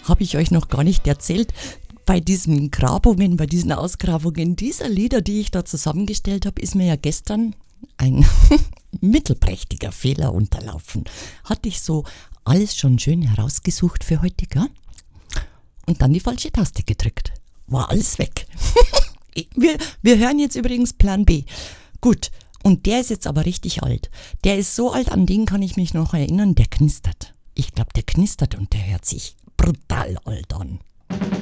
habe ich euch noch gar nicht erzählt. Bei diesen Grabungen, bei diesen Ausgrabungen dieser Lieder, die ich da zusammengestellt habe, ist mir ja gestern ein mittelprächtiger Fehler unterlaufen. Hatte ich so alles schon schön herausgesucht für heute, gell? Und dann die falsche Taste gedrückt. War alles weg. Wir hören jetzt übrigens Plan B. Gut, und der ist jetzt aber richtig alt. Der ist so alt, an den kann ich mich noch erinnern, der knistert. Ich glaube, der knistert und der hört sich brutal alt an.